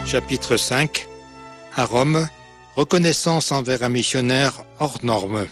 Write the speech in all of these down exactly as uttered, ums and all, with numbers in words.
Chapitre cinq. À Rome, reconnaissance envers un missionnaire hors norme.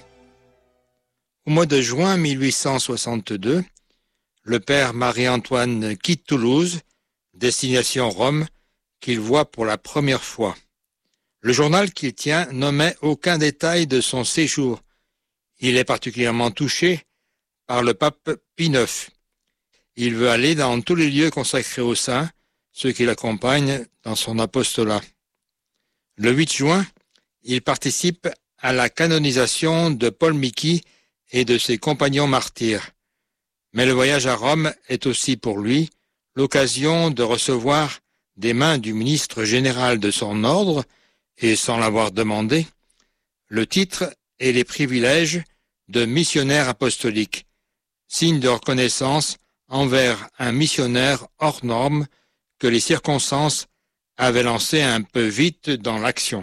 Au mois de juin mille huit cent soixante-deux, le père Marie-Antoine quitte Toulouse, destination Rome, qu'il voit pour la première fois. Le journal qu'il tient n'omet aucun détail de son séjour. Il est particulièrement touché par le pape Pie neuf. Il veut aller dans tous les lieux consacrés aux saints, ceux qui l'accompagnent dans son apostolat. Le huit juin, il participe à la canonisation de Paul Miki et de ses compagnons martyrs. Mais le voyage à Rome est aussi pour lui l'occasion de recevoir des mains du ministre général de son ordre, et sans l'avoir demandé, le titre et les privilèges de missionnaire apostolique, signe de reconnaissance envers un missionnaire hors norme que les circonstances avaient lancé un peu vite dans l'action.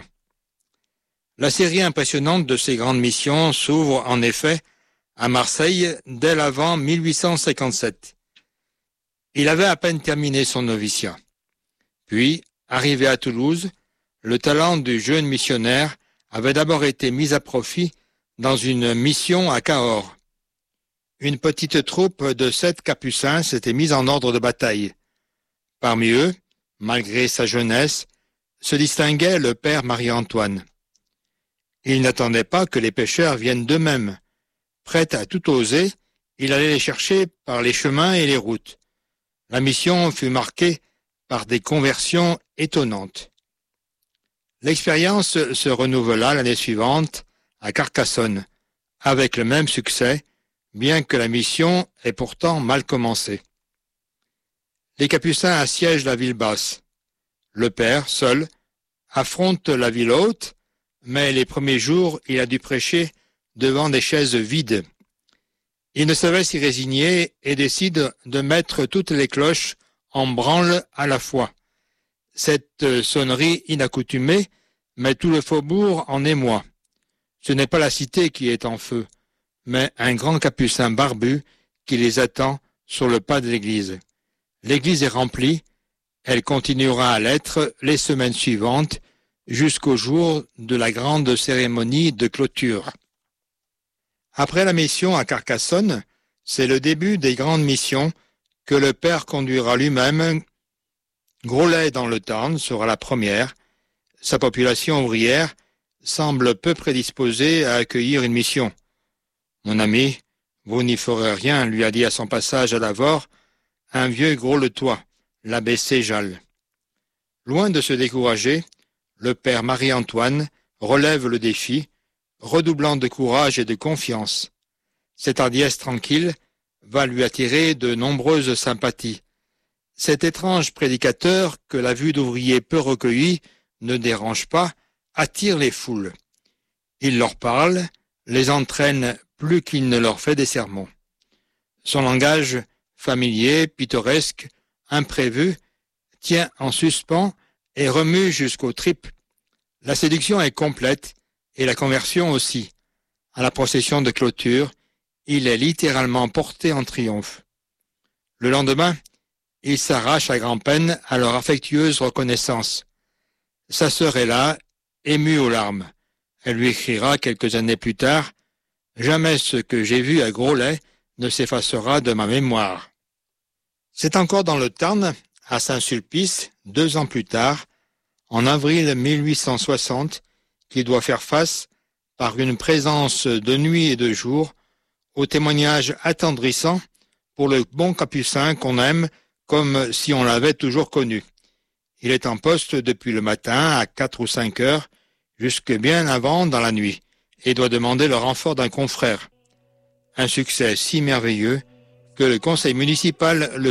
La série impressionnante de ces grandes missions s'ouvre en effet à Marseille dès l'avant mille huit cent cinquante-sept. Il avait à peine terminé son noviciat. Puis, arrivé à Toulouse, le talent du jeune missionnaire avait d'abord été mis à profit dans une mission à Cahors. Une petite troupe de sept capucins s'était mise en ordre de bataille. Parmi eux, malgré sa jeunesse, se distinguait le père Marie-Antoine. Il n'attendait pas que les pêcheurs viennent d'eux-mêmes. Prêt à tout oser, il allait les chercher par les chemins et les routes. La mission fut marquée par des conversions étonnantes. L'expérience se renouvela l'année suivante à Carcassonne, avec le même succès, bien que la mission ait pourtant mal commencé. Les Capucins assiègent la ville basse. Le père, seul, affronte la ville haute, mais les premiers jours, il a dû prêcher devant des chaises vides. Il ne savait s'y résigner et décide de mettre toutes les cloches en branle à la fois. Cette sonnerie inaccoutumée met tout le faubourg en émoi. Ce n'est pas la cité qui est en feu, mais un grand capucin barbu qui les attend sur le pas de l'église. L'église est remplie, elle continuera à l'être les semaines suivantes jusqu'au jour de la grande cérémonie de clôture. Après la mission à Carcassonne, c'est le début des grandes missions que le père conduira lui-même. Groslay dans le Tarn sera la première. Sa population ouvrière semble peu prédisposée à accueillir une mission. « Mon ami, vous n'y ferez rien », lui a dit à son passage à Lavore un vieux Grosletois, l'abbé Séjal. Loin de se décourager, le père Marie-Antoine relève le défi, redoublant de courage et de confiance. Cette hardiesse tranquille va lui attirer de nombreuses sympathies. Cet étrange prédicateur, que la vue d'ouvriers peu recueillis ne dérange pas, attire les foules. Il leur parle, les entraîne plus qu'il ne leur fait des sermons. Son langage familier, pittoresque, imprévu, tient en suspens et remue jusqu'aux tripes. La séduction est complète et la conversion aussi. À la procession de clôture, il est littéralement porté en triomphe. Le lendemain, il s'arrache à grand-peine à leur affectueuse reconnaissance. Sa sœur est là, émue aux larmes. Elle lui écrira quelques années plus tard « Jamais ce que j'ai vu à Groslay ne s'effacera de ma mémoire ». C'est encore dans le Tarn, à Saint-Sulpice, deux ans plus tard, en avril mille huit cent soixante, qu'il doit faire face, par une présence de nuit et de jour, au témoignage attendrissant pour le bon capucin qu'on aime comme si on l'avait toujours connu. Il est en poste depuis le matin à quatre ou cinq heures, jusque bien avant dans la nuit, et doit demander le renfort d'un confrère. Un succès si merveilleux que le conseil municipal le